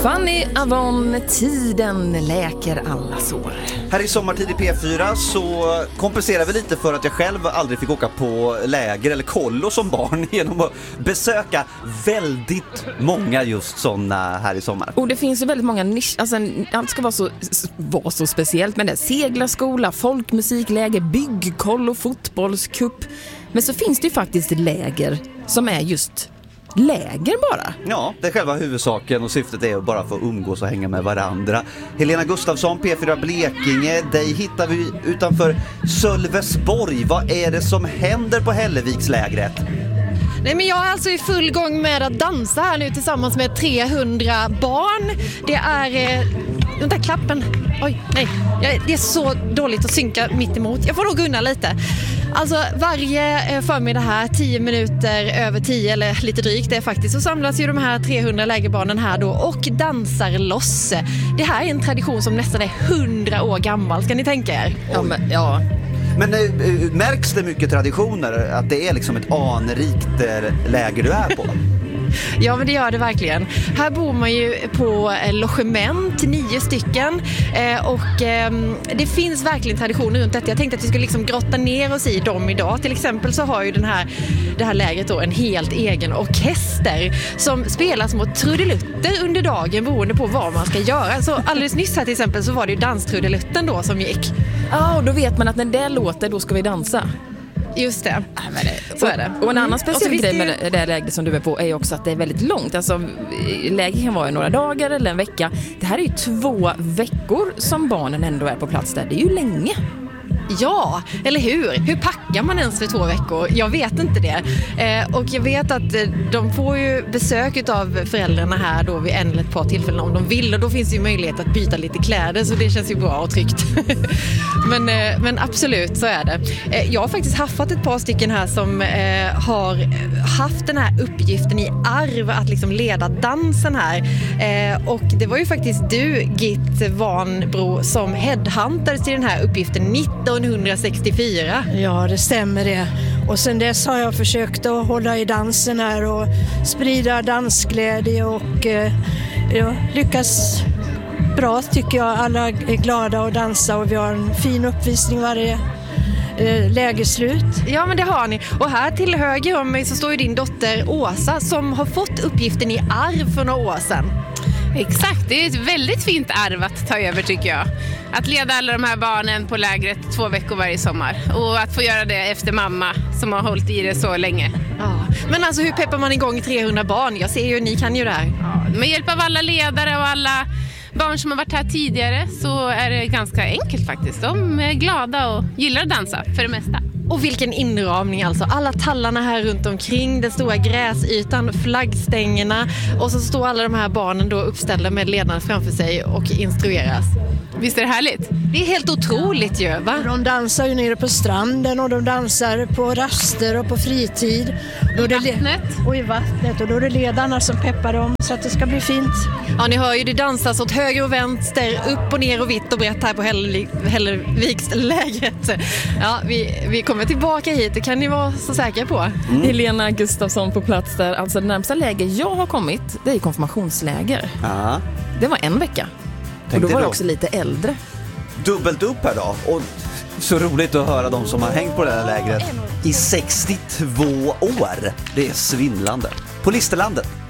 Fanny Avon, tiden läker alla sår. Här i Sommartid i P4 så kompenserar vi lite för att jag själv aldrig fick åka på läger eller kollo som barn genom att besöka väldigt många just sådana här i sommar. Och det finns ju väldigt många nisch, alltså allt ska vara så speciellt, men det är seglarskola, folkmusikläger, byggkollo, fotbollskupp. Men så finns det ju faktiskt läger som är just läger bara. Ja, det är själva huvudsaken och syftet är att bara få umgås och hänga med varandra. Helena Gustafsson, P4 Blekinge, dig hittar vi utanför Sölvesborg. Vad är det som händer på Hällevikslägret? Nej, men jag är alltså i full gång med att dansa här nu tillsammans med 300 barn. Det är... den där klappen. Oj, nej. Det är så dåligt att synka mitt emot. Jag får nog gunna lite. Alltså varje förmiddag här, 10 minuter över 10 eller lite drygt det faktiskt, så samlas ju de här 300 lägerbarnen här då och dansar loss. Det här är en tradition som nästan är 100 år gammal, ska ni tänka er? Ja. Men märks det mycket traditioner att det är liksom ett anrikt läger du är på? Ja, men det gör det verkligen. Här bor man ju på logement, 9 stycken. Och det finns verkligen traditioner runt detta. Jag tänkte att vi skulle liksom grotta ner oss i dem idag. Till exempel så har ju det här lägret då en helt egen orkester som spelar små trudelutter under dagen beroende på vad man ska göra. Så alldeles nyss här till exempel så var det ju danstrudelutten då som gick. Ja, och då vet man att när det låter, då ska vi dansa. Just det. Så är det. Och en annan speciell grej med det läget som du är på är också att det är väldigt långt. Alltså, läget kan vara några dagar eller en vecka. Det här är ju 2 veckor som barnen ändå är på plats där. Det är ju länge. Ja, eller hur? Hur packar man ens för 2 veckor? Jag vet inte det. Och jag vet att de får ju besök av föräldrarna här då vid en eller ett par tillfällen om de vill. Och då finns det ju möjlighet att byta lite kläder, så det känns ju bra och tryggt. men absolut, så är det. Jag har faktiskt haffat ett par stycken här som har haft den här uppgiften i arv att liksom leda dansen här. Och det var ju faktiskt du, Git Vanbro, som headhuntades till den här uppgiften 1964. Ja, det stämmer det. Och sen dess har jag försökt att hålla i dansen här och sprida dansglädje och lyckas bra tycker jag. Alla är glada att dansa och vi har en fin uppvisning varje lägerslut. Ja, men det har ni. Och här till höger om mig så står ju din dotter Åsa som har fått uppgiften i arv för några år sedan. Exakt, det är ett väldigt fint arv att ta över tycker jag. Att leda alla de här barnen på lägret 2 veckor varje sommar. Och att få göra det efter mamma som har hållit i det så länge. Ja. Men alltså hur peppar man igång 300 barn? Jag ser ju, ni kan ju det här. Ja, med hjälp av alla ledare och alla barn som har varit här tidigare så är det ganska enkelt faktiskt. De är glada och gillar att dansa för det mesta. Och vilken inramning alltså. Alla tallarna här runt omkring, den stora gräsytan, flaggstängerna. Och så står alla de här barnen då uppställda med ledarna framför sig och instrueras. Visst är det härligt? Det är helt otroligt ju, va? De dansar ju nere på stranden och de dansar på raster och på fritid. I vattnet. Och i vattnet. Och då är det ledarna som peppar dem så att det ska bli fint. Ja, ni hör ju, det dansas åt höger och vänster, upp och ner och vitt och brett här på Hällevikslägret. Ja, vi kommer tillbaka hit, det kan ni vara så säkra på. Helena Gustafsson på plats där. Alltså det närmsta läger jag har kommit, det är konfirmationsläger. Ja. Det var en vecka. Och då var det också lite äldre. Dubbelt upp här då. Och så roligt att höra de som har hängt på det här lägret i 62 år. Det är svindlande. På Listerlandet.